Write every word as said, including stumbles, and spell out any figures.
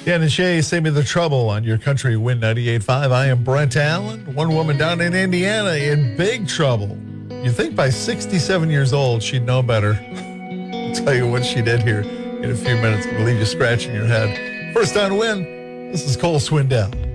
Dan and Shay, Save Me the Trouble on your country Win ninety-eight point five. I am Brent Allen. One woman down in Indiana in big trouble. You'd think by sixty-seven years old, she'd know better. I'll tell you what she did here in a few minutes. It'll leave you scratching your head. First on Win, this is Cole Swindell.